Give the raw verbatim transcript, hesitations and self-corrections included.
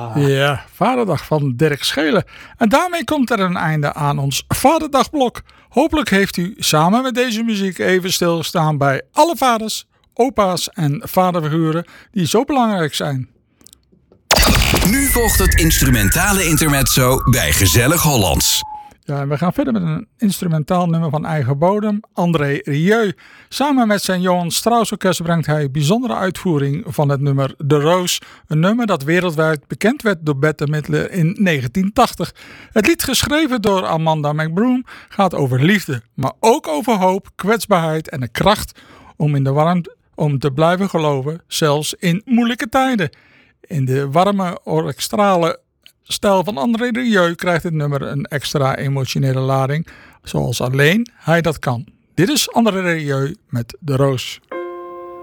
Ja, Vaderdag van Dirk Schelen. En daarmee komt er een einde aan ons Vaderdagblok. Hopelijk heeft u samen met deze muziek even stilgestaan bij alle vaders, opa's en vaderfiguren die zo belangrijk zijn. Nu volgt het instrumentale intermezzo bij Gezellig Hollands. Ja, en we gaan verder met een instrumentaal nummer van eigen bodem, André Rieu. Samen met zijn Johan Strauss Orkest brengt hij bijzondere uitvoering van het nummer De Roos. Een nummer dat wereldwijd bekend werd door Bette Midler in negentien tachtig. Het lied, geschreven door Amanda McBroom, gaat over liefde, maar ook over hoop, kwetsbaarheid en de kracht om in de warmte om te blijven geloven, zelfs in moeilijke tijden. In de warme, orkestrale stijl van André Rieu krijgt het nummer een extra emotionele lading, zoals alleen hij dat kan. Dit is André Rieu met De Roos.